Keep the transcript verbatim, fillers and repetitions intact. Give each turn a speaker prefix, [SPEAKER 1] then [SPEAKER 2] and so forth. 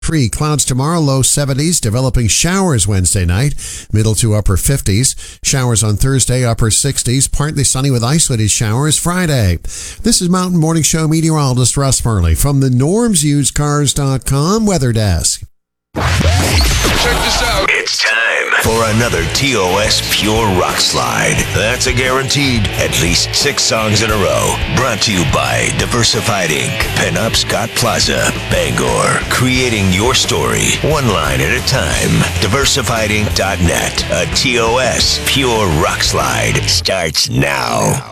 [SPEAKER 1] Free clouds tomorrow, low seventies, developing showers Wednesday night, middle to upper fifties. Showers on Thursday, upper sixties, partly sunny with isolated showers Friday. This is Mountain Morning Show meteorologist Russ Murley from the norms used cars dot com weather desk.
[SPEAKER 2] Check this out.
[SPEAKER 3] It's time for another T O S Pure Rock Slide. That's a guaranteed at least six songs in a row. Brought to you by Diversified Incorporated. Pinup Scott Plaza, Bangor. Creating your story, one line at a time. diversified inc dot net. A T O S Pure Rock Slide starts now.